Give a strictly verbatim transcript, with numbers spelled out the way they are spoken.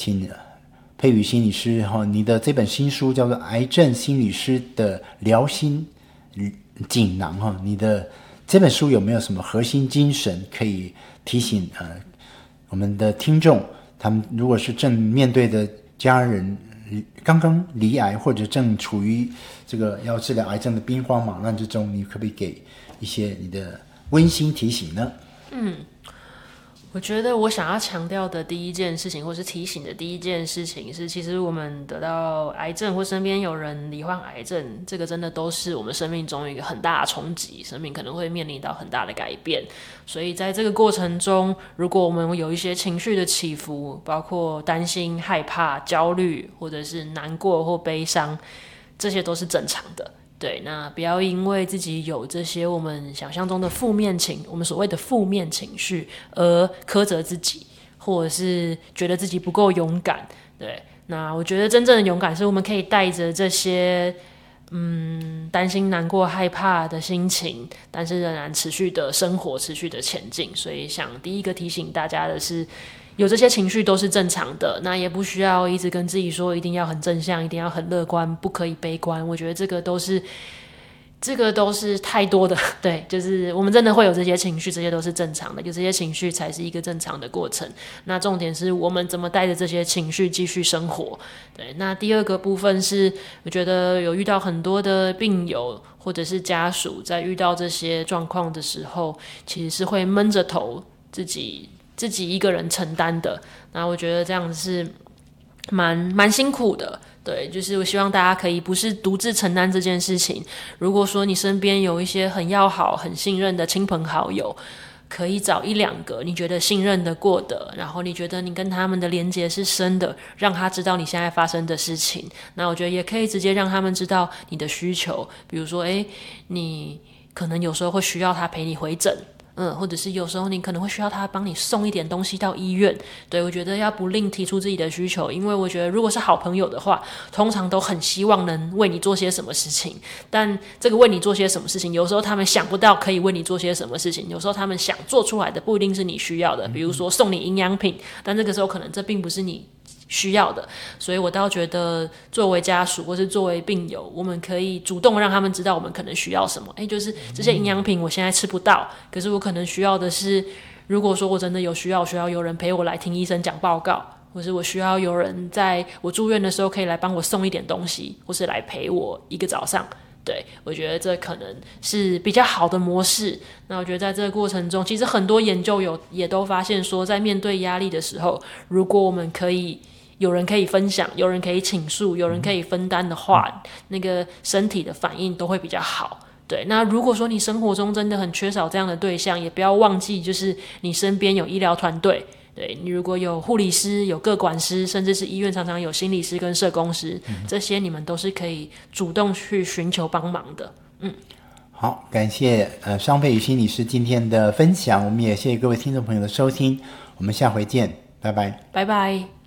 请佩瑜心理师哈，你的这本新书叫做《癌症心理师的疗心锦囊》哈，你的这本书有没有什么核心精神可以提醒呃我们的听众？他们如果是正面对的家人刚刚罹癌，或者正处于这个要治疗癌症的兵荒马乱之中，你可不可以给一些你的温馨提醒呢？ 嗯。我觉得我想要强调的第一件事情，或是提醒的第一件事情是，其实我们得到癌症或身边有人罹患癌症，这个真的都是我们生命中一个很大的冲击，生命可能会面临到很大的改变。所以在这个过程中，如果我们有一些情绪的起伏，包括担心、害怕、焦虑，或者是难过或悲伤，这些都是正常的。对，那不要因为自己有这些我们想象中的负面情，我们所谓的负面情绪而苛责自己，或者是觉得自己不够勇敢。对，那我觉得真正的勇敢是我们可以带着这些嗯担心、难过、害怕的心情，但是仍然持续的生活，持续的前进。所以想第一个提醒大家的是，有这些情绪都是正常的，那也不需要一直跟自己说一定要很正向，一定要很乐观，不可以悲观。我觉得这个都是这个都是太多的，对，就是我们真的会有这些情绪，这些都是正常的，有这些情绪才是一个正常的过程。那重点是我们怎么带着这些情绪继续生活。对，那第二个部分是，我觉得有遇到很多的病友或者是家属，在遇到这些状况的时候，其实是会闷着头自己。自己一个人承担的，那我觉得这样是蛮蛮辛苦的。对，就是我希望大家可以不是独自承担这件事情。如果说你身边有一些很要好、很信任的亲朋好友，可以找一两个你觉得信任的过的，然后你觉得你跟他们的连结是深的，让他知道你现在发生的事情。那我觉得也可以直接让他们知道你的需求，比如说，诶，你可能有时候会需要他陪你回诊。嗯，或者是有时候你可能会需要他帮你送一点东西到医院。对，我觉得要不吝提出自己的需求，因为我觉得如果是好朋友的话，通常都很希望能为你做些什么事情。但这个为你做些什么事情，有时候他们想不到可以为你做些什么事情，有时候他们想做出来的不一定是你需要的，比如说送你营养品，但这个时候可能这并不是你需要的。所以我倒觉得作为家属或是作为病友，我们可以主动让他们知道我们可能需要什么。诶，就是这些营养品我现在吃不到，可是我可能需要的是，如果说我真的有需要，需要有人陪我来听医生讲报告，或是我需要有人在我住院的时候可以来帮我送一点东西，或是来陪我一个早上。对，我觉得这可能是比较好的模式。那我觉得在这个过程中，其实很多研究有也都发现说，在面对压力的时候，如果我们可以有人可以分享，有人可以倾诉，有人可以分担的话，那个身体的反应都会比较好。对，那如果说你生活中真的很缺少这样的对象，也不要忘记就是你身边有医疗团队。对，你如果有护理师、有个管师，甚至是医院常常有心理师跟社工师，嗯、这些你们都是可以主动去寻求帮忙的。嗯， 好，感谢呃商佩瑜心理师今天的分享，我们也谢谢各位听众朋友的收听，我们下回见，拜拜， 拜拜。